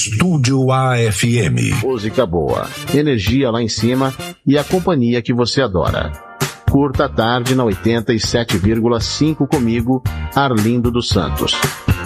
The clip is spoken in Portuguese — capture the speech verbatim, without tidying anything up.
Estúdio A F M. Música boa, energia lá em cima e a companhia que você adora. Curta a tarde na oitenta e sete vírgula cinco comigo, Arlindo dos Santos.